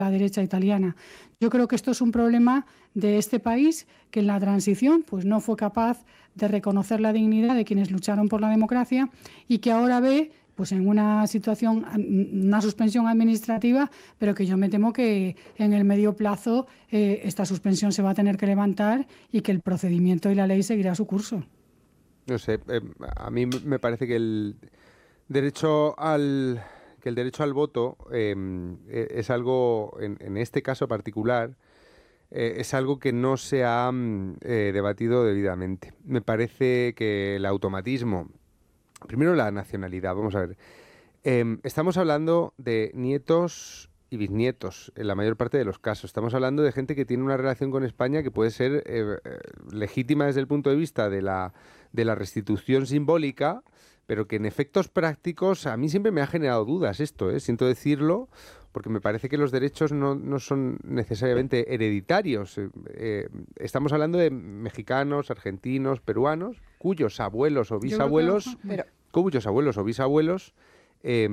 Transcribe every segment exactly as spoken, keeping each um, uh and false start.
la derecha italiana. Yo creo que esto es un problema de este país que en la transición pues, no fue capaz de reconocer la dignidad de quienes lucharon por la democracia y que ahora ve pues, en una situación, una suspensión administrativa, pero que yo me temo que en el medio plazo eh, esta suspensión se va a tener que levantar y que el procedimiento y la ley seguirá su curso. No sé, eh, a mí me parece que el derecho al... que el derecho al voto eh, es algo, en, en este caso particular, eh, es algo que no se ha eh, debatido debidamente. Me parece que el automatismo, primero la nacionalidad, vamos a ver, eh, estamos hablando de nietos y bisnietos, en la mayor parte de los casos. Estamos hablando de gente que tiene una relación con España que puede ser eh, legítima desde el punto de vista de la, de la restitución simbólica, pero que en efectos prácticos a mí siempre me ha generado dudas esto, ¿eh? Siento decirlo, porque me parece que los derechos no, no son necesariamente hereditarios. Eh, eh, estamos hablando de mexicanos, argentinos, peruanos, cuyos abuelos o bisabuelos, que... pero... cuyos abuelos o bisabuelos eh,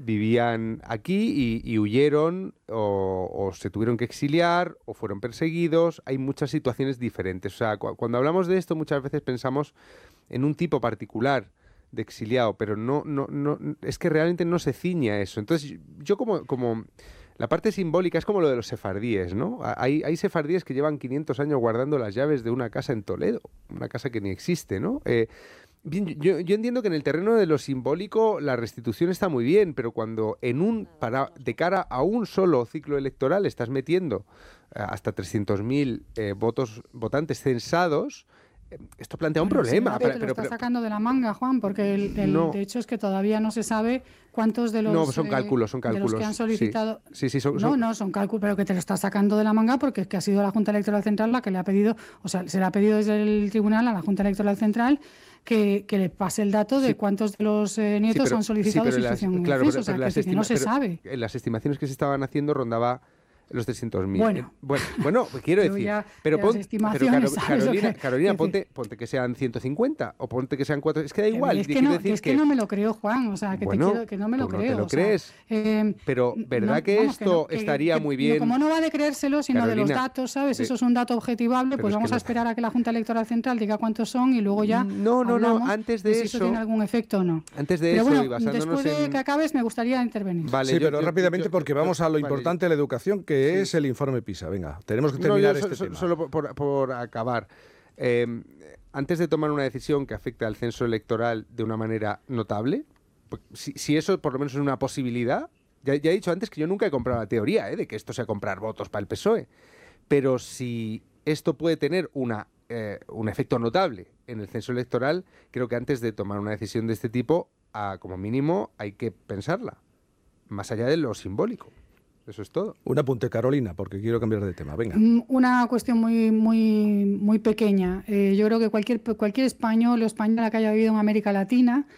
vivían aquí y, y huyeron o, o se tuvieron que exiliar o fueron perseguidos. Hay muchas situaciones diferentes. O sea, cu- cuando hablamos de esto muchas veces pensamos en un tipo particular de exiliado, pero no, no, no, es que realmente no se ciña a eso. Entonces, yo como, como la parte simbólica es como lo de los sefardíes, ¿no? Hay, hay sefardíes que llevan quinientos años guardando las llaves de una casa en Toledo, una casa que ni existe, ¿no? Eh, bien, yo, yo entiendo que en el terreno de lo simbólico la restitución está muy bien, pero cuando en un para de cara a un solo ciclo electoral estás metiendo eh, hasta trescientos mil eh, votos votantes censados, esto plantea un bueno, problema. Sí, pero, te lo pero, está pero, sacando de la manga, Juan, porque el, el no. de hecho es que todavía no se sabe cuántos de los, no, son cálculos, son cálculos. de los que han solicitado... Sí, sí, sí son, no, son... no, son cálculos, pero que te lo está sacando de la manga porque es que ha sido la Junta Electoral Central la que le ha pedido, o sea, se le ha pedido desde el tribunal a la Junta Electoral Central que, que le pase el dato de sí. cuántos de los eh, nietos sí, pero, han solicitado sí, inscripción en claro, el censo, pero, pero o sea, que, que no se pero, sabe. En las estimaciones que se estaban haciendo rondaba los trescientos mil. Bueno, eh, bueno, bueno, quiero decir, ya, pero, pon, pero Caro, Carolina, que, Carolina que, ponte, ponte que sean ciento cincuenta o ponte que sean cuatro, es que da igual. Es que, no, decir que es que, que no me lo creo, Juan, o sea, que bueno, te quiero, que no me lo creo. No te lo o sea, crees, eh, pero ¿verdad no, que vamos, esto que no, estaría que, muy bien? No, como no va de creérselo, sino Carolina, de los datos, ¿sabes? De, Eso es un dato objetivable, pues vamos a esperar a que la Junta Electoral Central diga cuántos son y luego ya No, no, no, antes de, de si eso... eso tiene algún efecto o no. Antes de pero eso, bueno, y basándonos después de en... que acabes, me gustaría intervenir. Vale, sí, yo, pero yo, rápidamente yo, porque yo, vamos a lo importante de la educación, que sí. es el informe PISA. Venga, tenemos que terminar no, este so, tema. Solo por, por, por acabar. Eh, antes de tomar una decisión que afecte al censo electoral de una manera notable, pues, si, si eso por lo menos es una posibilidad, ya, ya he dicho antes que yo nunca he comprado la teoría ¿eh? de que esto sea comprar votos para el P S O E, pero si esto puede tener una, eh, un efecto notable en el censo electoral, creo que antes de tomar una decisión de este tipo, a, como mínimo hay que pensarla, más allá de lo simbólico. Eso es todo. Un apunte, Carolina, porque quiero cambiar de tema. Venga. Una cuestión muy, muy, muy pequeña. Eh, yo creo que cualquier, cualquier español o española que haya vivido en América Latina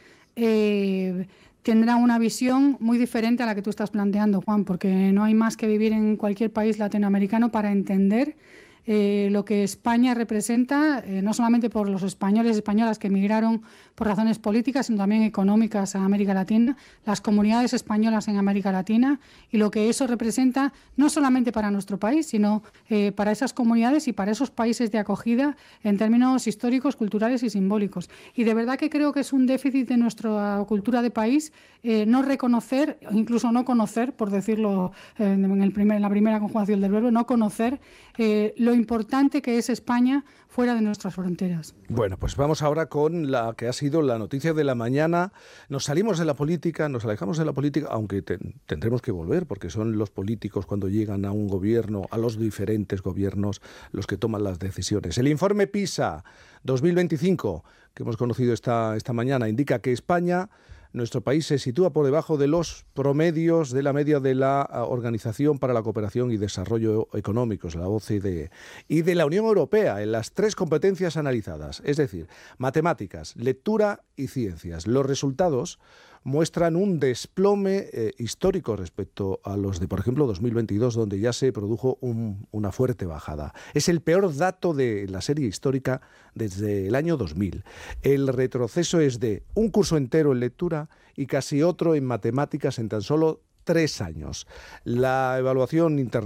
eh, tendrá una visión muy diferente a la que tú estás planteando, Juan, porque no hay más que vivir en cualquier país latinoamericano para entender Eh, lo que España representa, eh, no solamente por los españoles y españolas que emigraron por razones políticas, sino también económicas a América Latina, las comunidades españolas en América Latina y lo que eso representa no solamente para nuestro país, sino eh, para esas comunidades y para esos países de acogida en términos históricos, culturales y simbólicos. Y de verdad que creo que es un déficit de nuestra cultura de país eh, no reconocer, incluso no conocer, por decirlo eh, en, el primer, en la primera conjugación del verbo, no conocer eh, lo importante que es España fuera de nuestras fronteras. Bueno, pues vamos ahora con la que ha sido la noticia de la mañana. Nos salimos de la política, nos alejamos de la política, aunque te, tendremos que volver, porque son los políticos cuando llegan a un gobierno, a los diferentes gobiernos, los que toman las decisiones. El informe PISA dos mil veinticinco, que hemos conocido esta, esta mañana, indica que España... Nuestro país se sitúa por debajo de los promedios de la media de la Organización para la Cooperación y Desarrollo Económicos, la O C D E, y de la Unión Europea en las tres competencias analizadas, es decir, matemáticas, lectura y ciencias. Los resultados muestran un desplome eh, histórico respecto a los de, por ejemplo, dos mil veintidós, donde ya se produjo un, una fuerte bajada. Es el peor dato de la serie histórica desde el año dos mil. El retroceso es de un curso entero en lectura y casi otro en matemáticas en tan solo tres años. La evaluación internacional